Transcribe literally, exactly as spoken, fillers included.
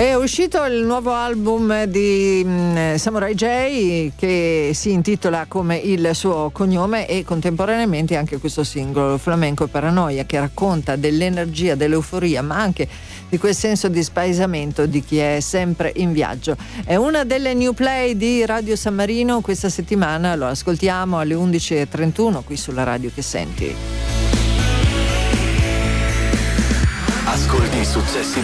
È uscito il nuovo album di um, Samurai J, che si intitola come il suo cognome, e contemporaneamente anche questo singolo Flamenco e Paranoia, che racconta dell'energia, dell'euforia, ma anche di quel senso di spaesamento di chi è sempre in viaggio. È una delle new play di Radio San Marino questa settimana, lo ascoltiamo alle undici e trentuno qui sulla radio che senti. Ascolti i successi